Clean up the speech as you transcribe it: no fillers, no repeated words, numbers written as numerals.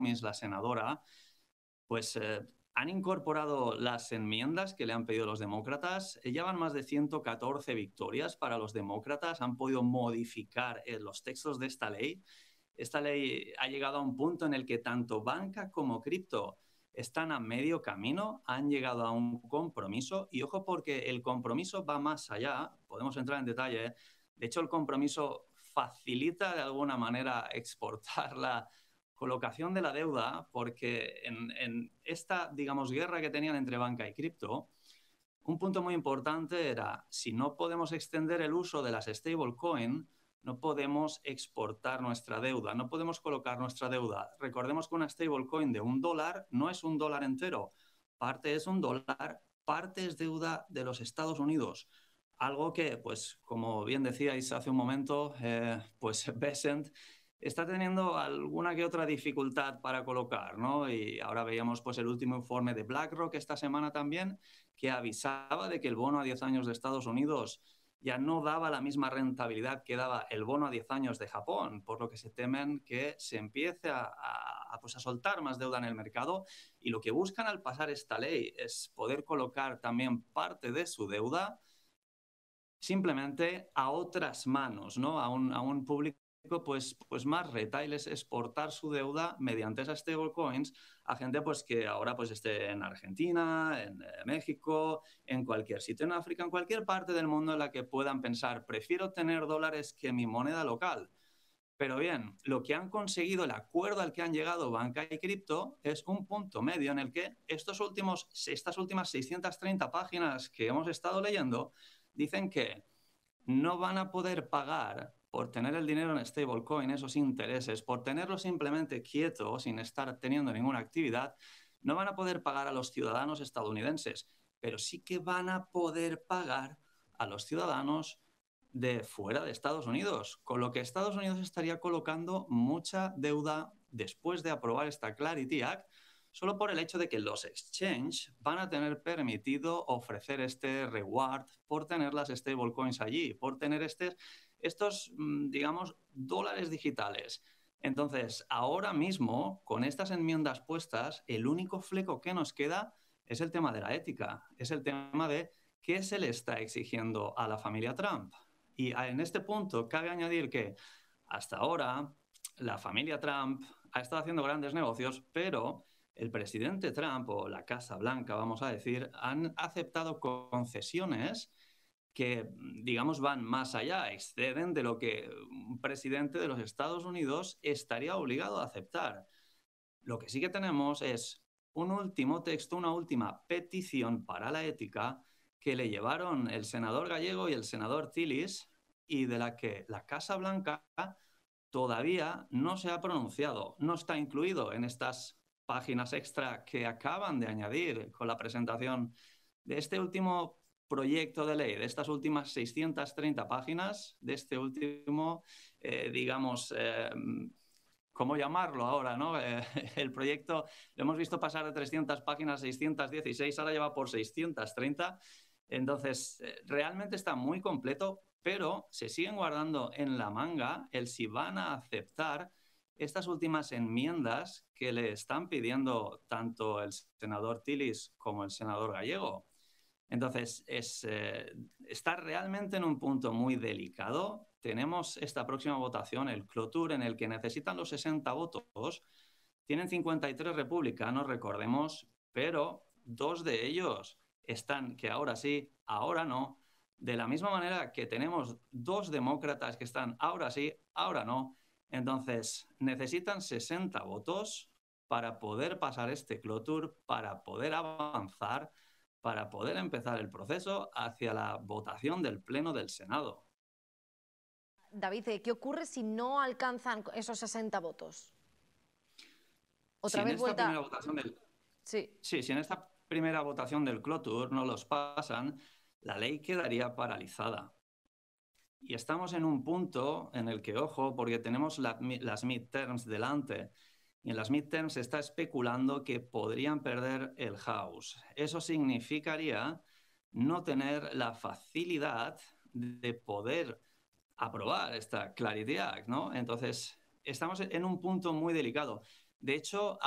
Cummings, la senadora, pues han incorporado las enmiendas que le han pedido los demócratas. Ya van más de 114 victorias para los demócratas. Han podido modificar los textos de esta ley. Esta ley ha llegado a un punto en el que tanto banca como cripto están a medio camino, han llegado a un compromiso. Y ojo, porque el compromiso va más allá. Podemos entrar en detalle. De hecho, el compromiso facilita de alguna manera exportar la colocación de la deuda, porque en esta, digamos, guerra que tenían entre banca y cripto, un punto muy importante era, si no podemos extender el uso de las stablecoin, no podemos exportar nuestra deuda, no podemos colocar nuestra deuda. Recordemos que una stablecoin de $1 no es $1 entero, parte es $1, parte es deuda de los Estados Unidos. Algo que, pues, como bien decíais hace un momento, pues Bessent está teniendo alguna que otra dificultad para colocar, ¿no? Y ahora veíamos pues el último informe de BlackRock esta semana también, que avisaba de que el bono a 10 años de Estados Unidos ya no daba la misma rentabilidad que daba el bono a 10 años de Japón, por lo que se temen que se empiece pues a soltar más deuda en el mercado, y lo que buscan al pasar esta ley es poder colocar también parte de su deuda simplemente a otras manos, ¿no? A un público pues más retail, es exportar su deuda mediante esas stablecoins a gente pues que ahora pues esté en Argentina, en México, en cualquier sitio en África, en cualquier parte del mundo en la que puedan pensar, prefiero tener dólares que mi moneda local. Pero bien, lo que han conseguido, el acuerdo al que han llegado banca y cripto, es un punto medio en el que estas últimas 630 páginas que hemos estado leyendo dicen que no van a poder pagar por tener el dinero en stablecoin, esos intereses, por tenerlo simplemente quieto, sin estar teniendo ninguna actividad, no van a poder pagar a los ciudadanos estadounidenses, pero sí que van a poder pagar a los ciudadanos de fuera de Estados Unidos, con lo que Estados Unidos estaría colocando mucha deuda después de aprobar esta Clarity Act, solo por el hecho de que los exchange van a tener permitido ofrecer este reward por tener las stablecoins allí, por tener estos, digamos, dólares digitales. Entonces, ahora mismo, con estas enmiendas puestas, el único fleco que nos queda es el tema de la ética, es el tema de qué se le está exigiendo a la familia Trump. Y en este punto cabe añadir que hasta ahora la familia Trump ha estado haciendo grandes negocios, pero el presidente Trump o la Casa Blanca, vamos a decir, han aceptado concesiones que, digamos, van más allá, exceden de lo que un presidente de los Estados Unidos estaría obligado a aceptar. Lo que sí que tenemos es un último texto, una última petición para la ética que le llevaron el senador Gallego y el senador Tillis, y de la que la Casa Blanca todavía no se ha pronunciado, no está incluido en estas páginas extra que acaban de añadir con la presentación de este último proyecto de ley, de estas últimas 630 páginas, de este último, digamos, ¿cómo llamarlo ahora, no? El proyecto lo hemos visto pasar de 300 páginas a 616, ahora lleva por 630. Entonces, realmente está muy completo, pero se siguen guardando en la manga el si van a aceptar estas últimas enmiendas que le están pidiendo tanto el senador Tillis como el senador Gallego. Entonces, está realmente en un punto muy delicado. Tenemos esta próxima votación, el Cloture, en el que necesitan los 60 votos. Tienen 53 republicanos, recordemos, pero 2 de ellos están que ahora sí, ahora no. De la misma manera que tenemos 2 demócratas que están ahora sí, ahora no. Entonces, necesitan 60 votos para poder pasar este Cloture, para poder avanzar, para poder empezar el proceso hacia la votación del Pleno del Senado. David, ¿qué ocurre si no alcanzan esos 60 votos? Si en esta primera votación si en esta primera votación del Cloture no los pasan, la ley quedaría paralizada. Y estamos en un punto en el que, ojo, porque tenemos las midterms delante, y en las midterms se está especulando que podrían perder el House. Eso significaría no tener la facilidad de poder aprobar esta Clarity Act, ¿no? Entonces, estamos en un punto muy delicado. De hecho,